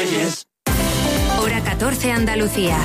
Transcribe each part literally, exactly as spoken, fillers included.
Reyes. Hora catorce, Andalucía.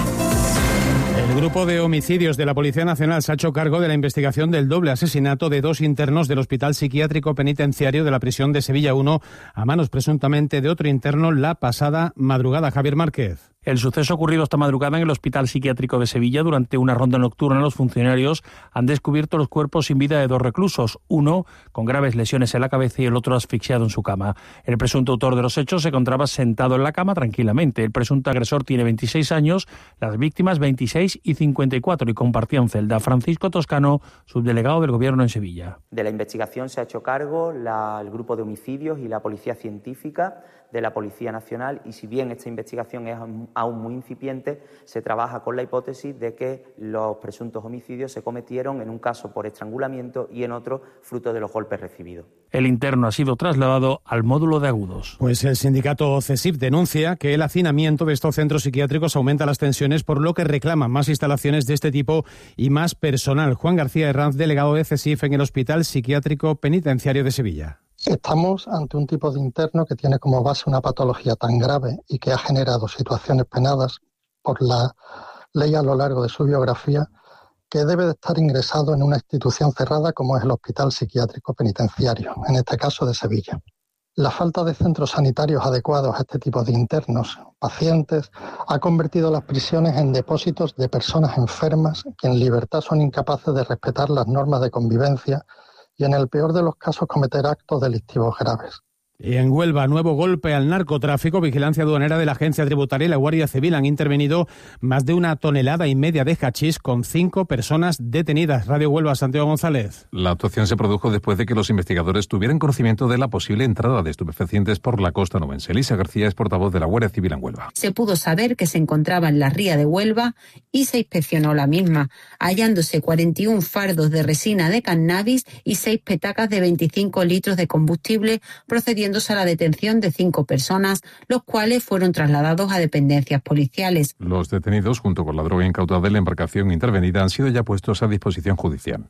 El grupo de homicidios de la Policía Nacional se ha hecho cargo de la investigación del doble asesinato de dos internos del Hospital Psiquiátrico Penitenciario de la prisión de Sevilla uno a manos presuntamente de otro interno la pasada madrugada. Javier Márquez. El suceso ocurrido esta madrugada en el Hospital Psiquiátrico de Sevilla. Durante una ronda nocturna, los funcionarios han descubierto los cuerpos sin vida de dos reclusos, uno con graves lesiones en la cabeza y el otro asfixiado en su cama. El presunto autor de los hechos se encontraba sentado en la cama tranquilamente. El presunto agresor tiene veintiséis años, las víctimas veintiséis y cincuenta y cuatro y compartían celda. Francisco Toscano, subdelegado del Gobierno en Sevilla. De la investigación se ha hecho cargo la, el grupo de homicidios y la Policía Científica de la Policía Nacional, y si bien esta investigación es aún muy incipiente, se trabaja con la hipótesis de que los presuntos homicidios se cometieron en un caso por estrangulamiento y en otro fruto de los golpes recibidos. El interno ha sido trasladado al módulo de agudos. Pues el sindicato CESIF denuncia que el hacinamiento de estos centros psiquiátricos aumenta las tensiones, por lo que reclaman más instalaciones de este tipo y más personal. Juan García Herranz, delegado de CESIF en el Hospital Psiquiátrico Penitenciario de Sevilla. Estamos ante un tipo de interno que tiene como base una patología tan grave y que ha generado situaciones penadas por la ley a lo largo de su biografía, que debe de estar ingresado en una institución cerrada como es el Hospital Psiquiátrico Penitenciario, en este caso de Sevilla. La falta de centros sanitarios adecuados a este tipo de internos, pacientes, ha convertido las prisiones en depósitos de personas enfermas que en libertad son incapaces de respetar las normas de convivencia y en el peor de los casos cometer actos delictivos graves. Y en Huelva, nuevo golpe al narcotráfico. Vigilancia aduanera de la Agencia Tributaria y la Guardia Civil han intervenido más de una tonelada y media de hachís con cinco personas detenidas. Radio Huelva, Santiago González. La actuación se produjo después de que los investigadores tuvieran conocimiento de la posible entrada de estupefacientes por la costa novense. Elisa García es portavoz de la Guardia Civil en Huelva. Se pudo saber que se encontraba en la ría de Huelva y se inspeccionó la misma, hallándose cuarenta y uno fardos de resina de cannabis y seis petacas de veinticinco litros de combustible, procediendo a la detención de cinco personas, los cuales fueron trasladados a dependencias policiales. Los detenidos, junto con la droga incautada de la embarcación intervenida, han sido ya puestos a disposición judicial.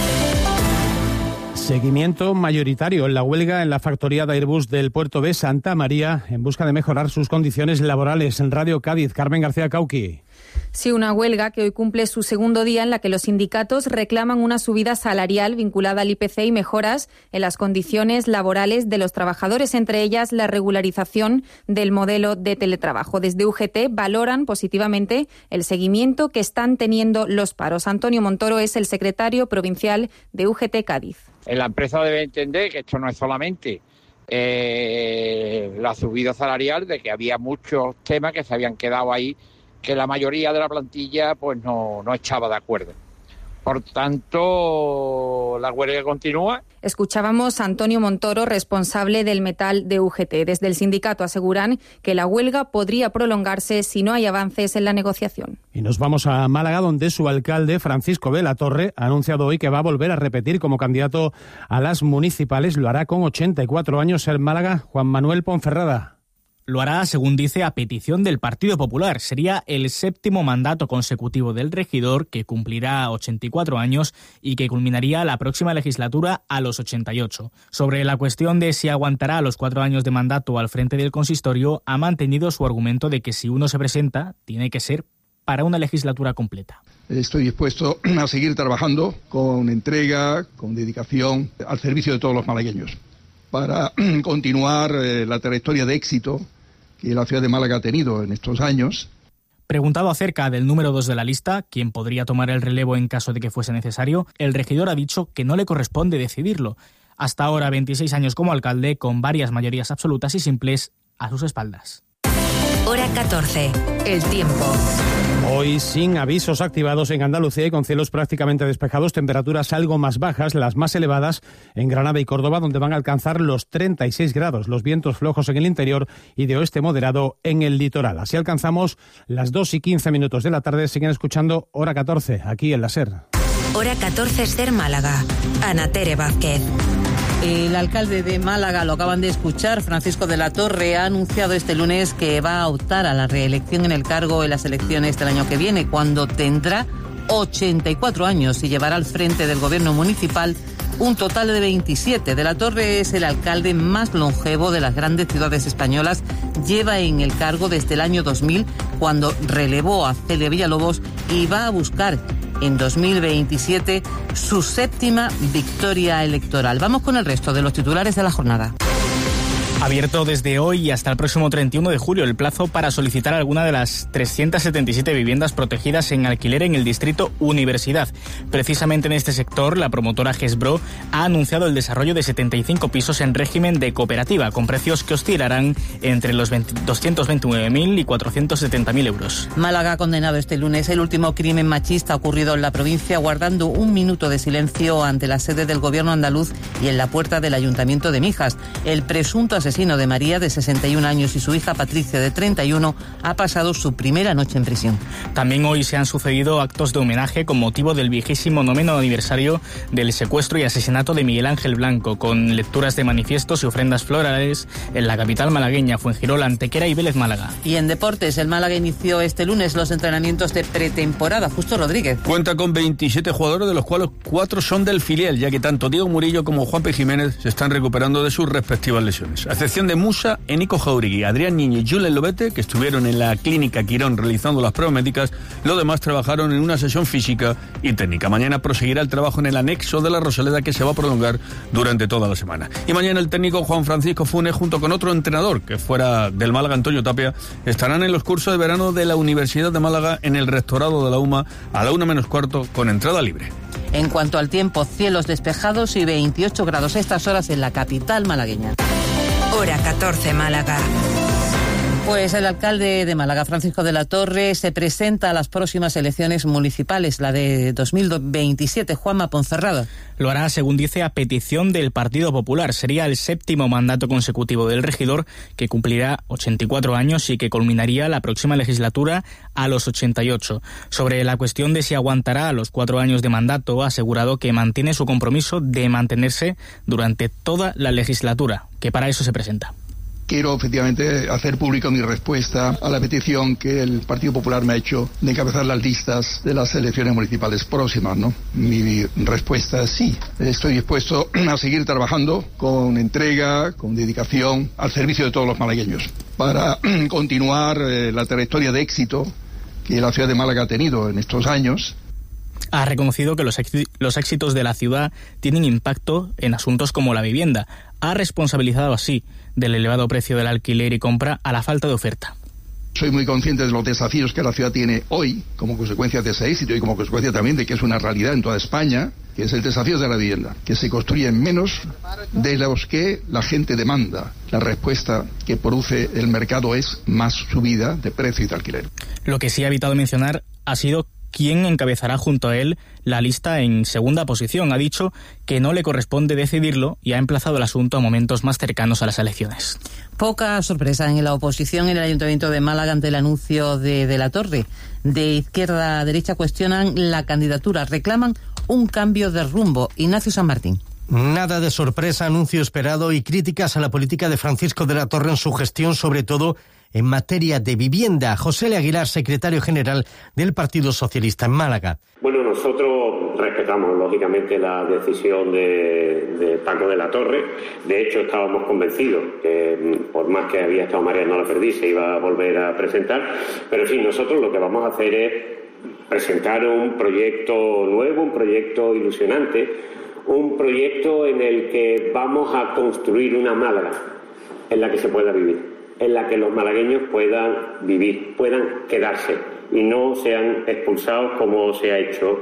Seguimiento mayoritario en la huelga en la factoría de Airbus del puerto de Santa María en busca de mejorar sus condiciones laborales. En Radio Cádiz, Carmen García Cauqui. Sí, una huelga que hoy cumple su segundo día en la que los sindicatos reclaman una subida salarial vinculada al I P C y mejoras en las condiciones laborales de los trabajadores, entre ellas la regularización del modelo de teletrabajo. Desde U G T valoran positivamente el seguimiento que están teniendo los paros. Antonio Montoro es el secretario provincial de U G T Cádiz. La empresa debe entender que esto no es solamente eh, la subida salarial, de que había muchos temas que se habían quedado ahí, que la mayoría de la plantilla pues no, no estaba de acuerdo. Por tanto, la huelga continúa. Escuchábamos a Antonio Montoro, responsable del metal de U G T. Desde el sindicato aseguran que la huelga podría prolongarse si no hay avances en la negociación. Y nos vamos a Málaga, donde su alcalde, Francisco de la Torre, ha anunciado hoy que va a volver a repetir como candidato a las municipales. Lo hará con ochenta y cuatro años en Málaga. Juan Manuel Ponferrada. Lo hará, según dice, a petición del Partido Popular. Sería el séptimo mandato consecutivo del regidor, que cumplirá ochenta y cuatro años y que culminaría la próxima legislatura a los ochenta y ocho. Sobre la cuestión de si aguantará los cuatro años de mandato al frente del consistorio, ha mantenido su argumento de que si uno se presenta, tiene que ser para una legislatura completa. Estoy dispuesto a seguir trabajando con entrega, con dedicación, al servicio de todos los malagueños, para continuar eh, la trayectoria de éxito que la ciudad de Málaga ha tenido en estos años. Preguntado acerca del número dos de la lista, quien podría tomar el relevo en caso de que fuese necesario, el regidor ha dicho que no le corresponde decidirlo. Hasta ahora veintiséis años como alcalde, con varias mayorías absolutas y simples a sus espaldas. Hora catorce. El tiempo. Hoy sin avisos activados en Andalucía y con cielos prácticamente despejados, temperaturas algo más bajas, las más elevadas en Granada y Córdoba, donde van a alcanzar los treinta y seis grados, los vientos flojos en el interior y de oeste moderado en el litoral. Así alcanzamos las dos y quince minutos de la tarde. Siguen escuchando Hora catorce, aquí en la SER. Hora catorce, SER Málaga. Ana Tere Vázquez. El alcalde de Málaga, lo acaban de escuchar, Francisco de la Torre, ha anunciado este lunes que va a optar a la reelección en el cargo en las elecciones del año que viene, cuando tendrá ochenta y cuatro años y llevará al frente del gobierno municipal un total de veintisiete. De la Torre es el alcalde más longevo de las grandes ciudades españolas. Lleva en el cargo desde el año dos mil, cuando relevó a Celia Villalobos, y va a buscar en dos mil veintisiete su séptima victoria electoral. Vamos con el resto de los titulares de la jornada. Abierto desde hoy y hasta el próximo treinta y uno de julio el plazo para solicitar alguna de las trescientas setenta y siete viviendas protegidas en alquiler en el distrito Universidad. Precisamente en este sector, la promotora Gesbro ha anunciado el desarrollo de setenta y cinco pisos en régimen de cooperativa, con precios que oscilarán entre los doscientos veintinueve mil y cuatrocientos setenta mil euros. Málaga ha condenado este lunes el último crimen machista ocurrido en la provincia, guardando un minuto de silencio ante la sede del gobierno andaluz y en la puerta del ayuntamiento de Mijas. El presunto asesino de María, de sesenta y un años, y su hija Patricia, de treinta y uno, ha pasado su primera noche en prisión. También hoy se han sucedido actos de homenaje con motivo del vigésimo noveno aniversario del secuestro y asesinato de Miguel Ángel Blanco, con lecturas de manifiestos y ofrendas florales en la capital malagueña, Fuengirola, Antequera y Vélez Málaga. Y en deportes, el Málaga inició este lunes los entrenamientos de pretemporada. Justo Rodríguez. Cuenta con veintisiete jugadores, de los cuales cuatro son del filial, ya que tanto Diego Murillo como Juanpe Jiménez se están recuperando de sus respectivas lesiones. A excepción de Musa, Enico Jauregui, Adrián Niño y Julen Lobete, que estuvieron en la clínica Quirón realizando las pruebas médicas, los demás trabajaron en una sesión física y técnica. Mañana proseguirá el trabajo en el anexo de la Rosaleda, que se va a prolongar durante toda la semana. Y mañana el técnico Juan Francisco Funes, junto con otro entrenador que fuera del Málaga, Antonio Tapia, estarán en los cursos de verano de la Universidad de Málaga en el rectorado de la UMA a la una menos cuarto, con entrada libre. En cuanto al tiempo, cielos despejados y veintiocho grados a estas horas en la capital malagueña. Hora catorce, Málaga. Pues el alcalde de Málaga, Francisco de la Torre, se presenta a las próximas elecciones municipales, la de dos mil veintisiete. Juanma Ponferrada. Lo hará, según dice, a petición del Partido Popular. Sería el séptimo mandato consecutivo del regidor, que cumplirá ochenta y cuatro años y que culminaría la próxima legislatura a los ochenta y ocho. Sobre la cuestión de si aguantará los cuatro años de mandato, ha asegurado que mantiene su compromiso de mantenerse durante toda la legislatura, que para eso se presenta. Quiero efectivamente hacer público mi respuesta a la petición que el Partido Popular me ha hecho de encabezar las listas de las elecciones municipales próximas, ¿no? Mi respuesta es sí. Estoy dispuesto a seguir trabajando con entrega, con dedicación, al servicio de todos los malagueños, para continuar eh, la trayectoria de éxito que la ciudad de Málaga ha tenido en estos años. Ha reconocido que los, los éxitos de la ciudad tienen impacto en asuntos como la vivienda. Ha responsabilizado así del elevado precio del alquiler y compra a la falta de oferta. Soy muy consciente de los desafíos que la ciudad tiene hoy como consecuencia de ese éxito y como consecuencia también de que es una realidad en toda España, que es el desafío de la vivienda, que se construyen menos de los que la gente demanda. La respuesta que produce el mercado es más subida de precio y de alquiler. Lo que sí ha evitado mencionar ha sido quién encabezará junto a él la lista en segunda posición. Ha dicho que no le corresponde decidirlo y ha emplazado el asunto a momentos más cercanos a las elecciones. Poca sorpresa en la oposición en el Ayuntamiento de Málaga ante el anuncio de, de la Torre. De izquierda a derecha cuestionan la candidatura, reclaman un cambio de rumbo. Ignacio San Martín. Nada de sorpresa, anuncio esperado y críticas a la política de Francisco de la Torre en su gestión, sobre todo en materia de vivienda. José L. Aguilar, secretario general del Partido Socialista en Málaga. Bueno, nosotros respetamos lógicamente la decisión de, de Paco de la Torre. De hecho, estábamos convencidos que por más que había estado Mariano Laperdí se iba a volver a presentar. Pero en fin, nosotros lo que vamos a hacer es presentar un proyecto nuevo, un proyecto ilusionante, un proyecto en el que vamos a construir una Málaga en la que se pueda vivir, en la que los malagueños puedan vivir, puedan quedarse y no sean expulsados como se ha hecho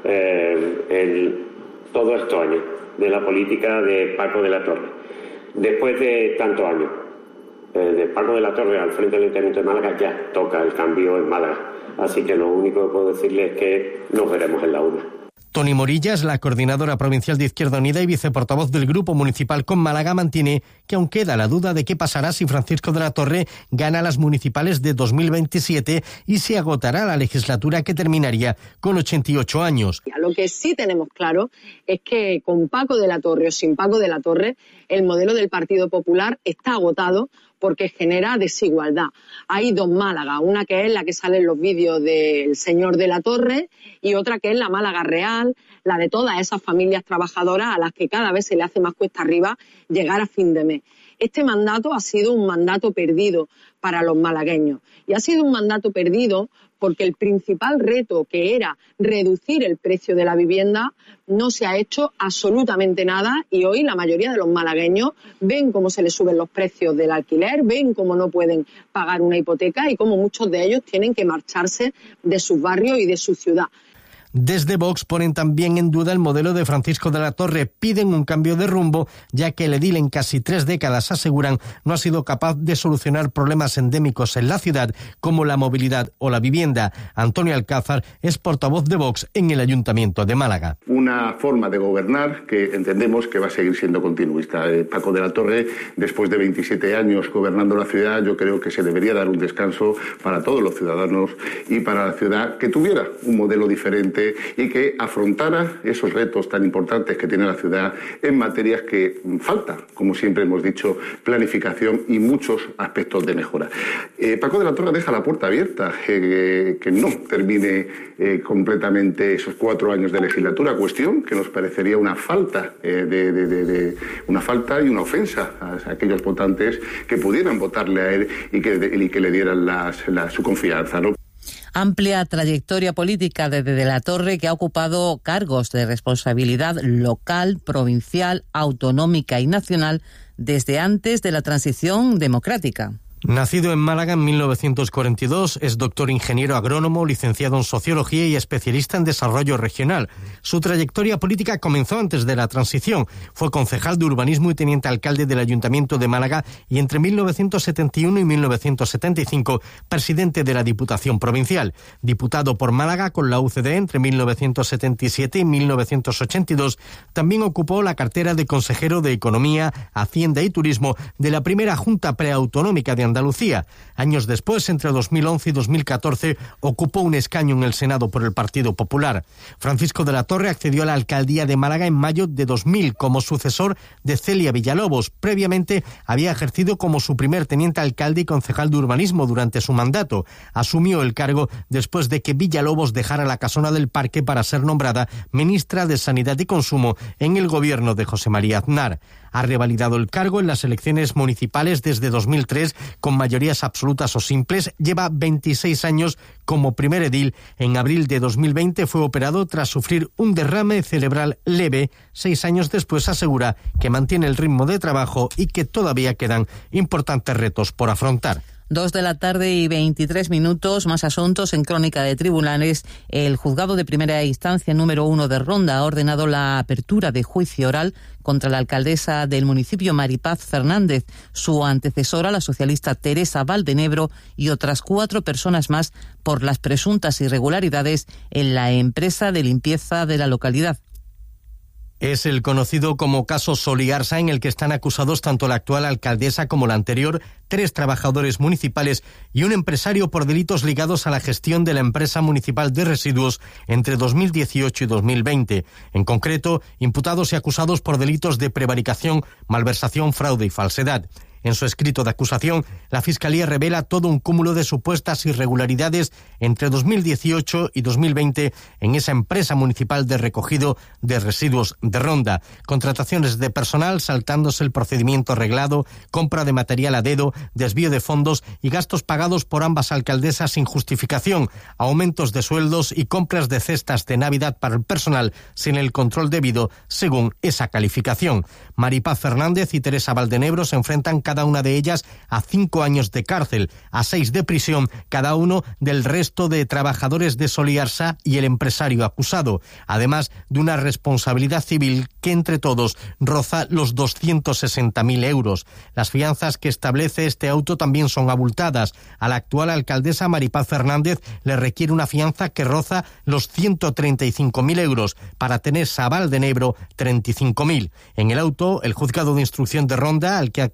eh, en todos estos años de la política de Paco de la Torre. Después de tantos años eh, de Paco de la Torre al frente del Ayuntamiento de Málaga, ya toca el cambio en Málaga. Así que lo único que puedo decirles es que nos veremos en la urna. Toni Morillas, la coordinadora provincial de Izquierda Unida y viceportavoz del Grupo Municipal con Málaga, mantiene que aún queda la duda de qué pasará si Francisco de la Torre gana las municipales de dos mil veintisiete y se agotará la legislatura que terminaría con ochenta y ocho años. Lo que sí tenemos claro es que con Paco de la Torre o sin Paco de la Torre, el modelo del Partido Popular está agotado porque genera desigualdad. Hay dos Málagas, una que es la que sale en los vídeos del señor de la Torre y otra que es la Málaga real, la de todas esas familias trabajadoras a las que cada vez se le hace más cuesta arriba llegar a fin de mes. Este mandato ha sido un mandato perdido para los malagueños y ha sido un mandato perdido porque el principal reto, que era reducir el precio de la vivienda, no se ha hecho absolutamente nada y hoy la mayoría de los malagueños ven cómo se les suben los precios del alquiler, ven cómo no pueden pagar una hipoteca y cómo muchos de ellos tienen que marcharse de sus barrios y de su ciudad. Desde Vox ponen también en duda el modelo de Francisco de la Torre. Piden un cambio de rumbo, ya que el edil en casi tres décadas, aseguran, no ha sido capaz de solucionar problemas endémicos en la ciudad, como la movilidad o la vivienda. Antonio Alcázar es portavoz de Vox en el Ayuntamiento de Málaga. Una forma de gobernar que entendemos que va a seguir siendo continuista. Eh, Paco de la Torre, después de veintisiete años gobernando la ciudad, yo creo que se debería dar un descanso para todos los ciudadanos y para la ciudad, que tuviera un modelo diferente y que afrontara esos retos tan importantes que tiene la ciudad en materias que falta, como siempre hemos dicho, planificación y muchos aspectos de mejora. Eh, Paco de la Torre deja la puerta abierta, eh, que no termine eh, completamente esos cuatro años de legislatura, cuestión que nos parecería una falta, eh, de, de, de, de, una falta y una ofensa a, a aquellos votantes que pudieran votarle a él y que, de, y que le dieran las, la, su confianza, ¿no? Amplia trayectoria política desde De la Torre, que ha ocupado cargos de responsabilidad local, provincial, autonómica y nacional desde antes de la transición democrática. Nacido en Málaga en mil novecientos cuarenta y dos, es doctor ingeniero agrónomo, licenciado en Sociología y especialista en Desarrollo Regional. Su trayectoria política comenzó antes de la transición. Fue concejal de Urbanismo y teniente alcalde del Ayuntamiento de Málaga y entre mil novecientos setenta y uno y mil novecientos setenta y cinco presidente de la Diputación Provincial. Diputado por Málaga con la U C D entre mil novecientos setenta y siete y mil novecientos ochenta y dos, también ocupó la cartera de consejero de Economía, Hacienda y Turismo de la primera Junta Preautonómica de Andalucía. Andalucía. Años después, entre dos mil once y dos mil catorce, ocupó un escaño en el Senado por el Partido Popular. Francisco de la Torre accedió a la alcaldía de Málaga en mayo de dos mil como sucesor de Celia Villalobos. Previamente había ejercido como su primer teniente alcalde y concejal de urbanismo durante su mandato. Asumió el cargo después de que Villalobos dejara la casona del Parque para ser nombrada ministra de Sanidad y Consumo en el gobierno de José María Aznar. Ha revalidado el cargo en las elecciones municipales desde dos mil tres con mayorías absolutas o simples. Lleva veintiséis años como primer edil. En abril de dos mil veinte fue operado tras sufrir un derrame cerebral leve. Seis años después asegura que mantiene el ritmo de trabajo y que todavía quedan importantes retos por afrontar. Dos de la tarde y veintitrés minutos, más asuntos en Crónica de Tribunales. El juzgado de primera instancia número uno de Ronda ha ordenado la apertura de juicio oral contra la alcaldesa del municipio, Maripaz Fernández, su antecesora, la socialista Teresa Valdenebro, y otras cuatro personas más por las presuntas irregularidades en la empresa de limpieza de la localidad. Es el conocido como caso Soliarsa, en el que están acusados tanto la actual alcaldesa como la anterior, tres trabajadores municipales y un empresario por delitos ligados a la gestión de la empresa municipal de residuos entre dos mil dieciocho y dos mil veinte. En concreto, imputados y acusados por delitos de prevaricación, malversación, fraude y falsedad. En su escrito de acusación, la Fiscalía revela todo un cúmulo de supuestas irregularidades entre dos mil dieciocho y dos mil veinte en esa empresa municipal de recogido de residuos de Ronda. Contrataciones de personal saltándose el procedimiento reglado, compra de material a dedo, desvío de fondos y gastos pagados por ambas alcaldesas sin justificación, aumentos de sueldos y compras de cestas de Navidad para el personal sin el control debido, según esa calificación. Maripaz Fernández y Teresa Valdenebro se enfrentan cada una de ellas a cinco años de cárcel, a seis de prisión, cada uno del resto de trabajadores de Soliarsa y el empresario acusado, además de una responsabilidad civil que entre todos roza los doscientos sesenta mil euros. Las fianzas que establece este auto también son abultadas. A la actual alcaldesa Maripaz Fernández le requiere una fianza que roza los ciento treinta y cinco mil euros, para Teresa Valdenebro treinta y cinco mil. En el auto, el juzgado de instrucción de Ronda, al que ha tenido acceso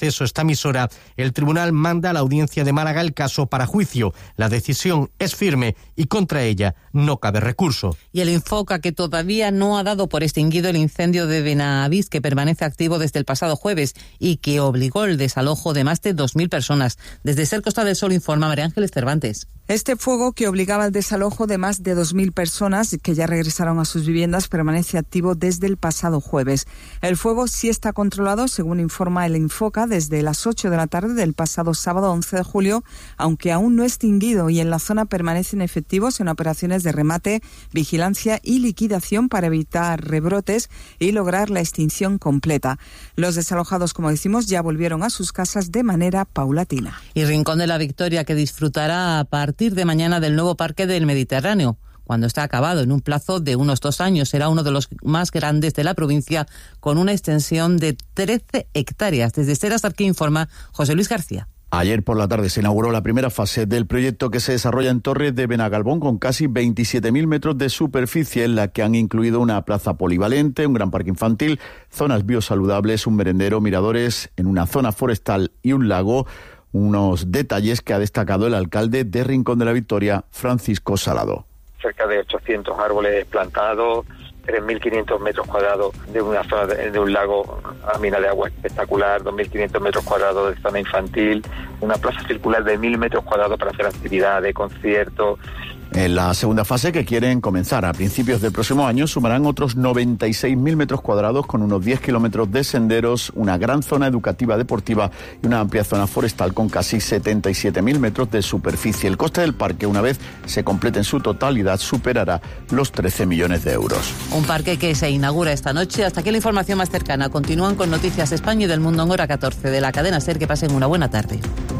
acceso a esta emisora, el tribunal manda a la Audiencia de Málaga el caso para juicio. La decisión es firme y contra ella no cabe recurso. Y el Infoca, que todavía no ha dado por extinguido el incendio de Benavís, que permanece activo desde el pasado jueves y que obligó el desalojo de más de dos mil personas. Desde Ser Costa del Sol informa María Ángeles Cervantes. Este fuego, que obligaba al desalojo de más de dos mil personas que ya regresaron a sus viviendas, permanece activo desde el pasado jueves. El fuego sí está controlado, según informa el Infoca, desde las ocho de la tarde del pasado sábado once de julio, aunque aún no extinguido, y en la zona permanecen efectivos en operaciones de remate, vigilancia y liquidación para evitar rebrotes y lograr la extinción completa. Los desalojados, como decimos, ya volvieron a sus casas de manera paulatina. Y Rincón de la Victoria, que disfrutará a partir de mañana del nuevo Parque del Mediterráneo. Cuando está acabado en un plazo de unos dos años, será uno de los más grandes de la provincia, con una extensión de trece hectáreas. Desde Ser Hasta Aquí informa José Luis García. Ayer por la tarde se inauguró la primera fase del proyecto, que se desarrolla en Torres de Benagalbón, con casi veintisiete mil metros de superficie, en la que han incluido una plaza polivalente, un gran parque infantil, zonas biosaludables, un merendero, miradores en una zona forestal y un lago. Unos detalles que ha destacado el alcalde de Rincón de la Victoria, Francisco Salado. Cerca de ochocientos árboles plantados, tres mil quinientos metros cuadrados de una zona de, de un lago a mina de agua espectacular, dos mil quinientos metros cuadrados de zona infantil, una plaza circular de mil metros cuadrados para hacer actividades, conciertos. En la segunda fase, que quieren comenzar a principios del próximo año, sumarán otros noventa y seis mil metros cuadrados, con unos diez kilómetros de senderos, una gran zona educativa deportiva y una amplia zona forestal con casi setenta y siete mil metros de superficie. El coste del parque, una vez se complete en su totalidad, superará los trece millones de euros. Un parque que se inaugura esta noche. Hasta aquí la información más cercana. Continúan con Noticias España y del Mundo en hora catorce de la cadena SER. Que pasen una buena tarde.